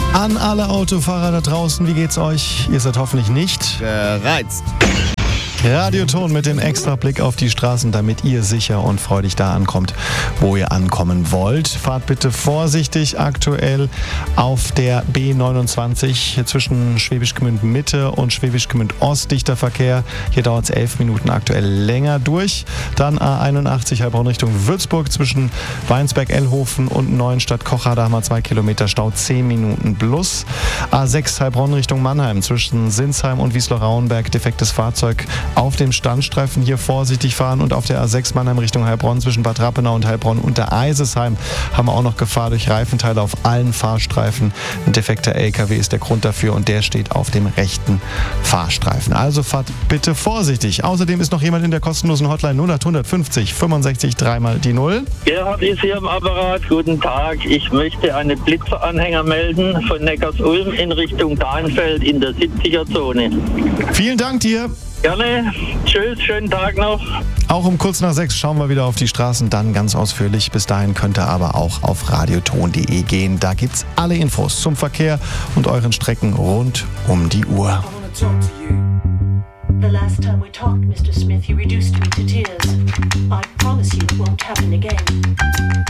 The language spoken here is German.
An alle Autofahrer da draußen, wie geht's euch? Ihr seid hoffentlich nicht gereizt. Radioton mit dem extra Blick auf die Straßen, damit ihr sicher und freudig da ankommt, wo ihr ankommen wollt. Fahrt bitte vorsichtig aktuell auf der B29 zwischen Schwäbisch Gmünd Mitte und Schwäbisch Gmünd Ost. Dichter Verkehr. Hier dauert es 11 Minuten aktuell länger durch. Dann A81 Heilbronn Richtung Würzburg zwischen Weinsberg-Ellhofen und Neuenstadt-Kocher. Da haben wir 2 Kilometer Stau, 10 Minuten plus. A6 Heilbronn Richtung Mannheim zwischen Sinsheim und Wiesloch-Rauenberg. Defektes Fahrzeug auf dem Standstreifen, hier vorsichtig fahren. Und auf der A6 Mannheim Richtung Heilbronn zwischen Bad Rappenau und Heilbronn unter Eisesheim haben wir auch noch Gefahr durch Reifenteile auf allen Fahrstreifen. Ein defekter LKW ist der Grund dafür und der steht auf dem rechten Fahrstreifen. Also fahrt bitte vorsichtig. Außerdem ist noch jemand in der kostenlosen Hotline 0850 65 3 die 0. Gerhard ist hier am Apparat. Guten Tag. Ich möchte einen Blitzeranhänger melden von Neckarsulm in Richtung Dahnfeld in der 70er-Zone. Vielen Dank dir. Gerne. Tschüss, schönen Tag noch. Auch um kurz nach 6 schauen wir wieder auf die Straßen, dann ganz ausführlich. Bis dahin könnt ihr aber auch auf radioton.de gehen. Da gibt's alle Infos zum Verkehr und euren Strecken rund um die Uhr.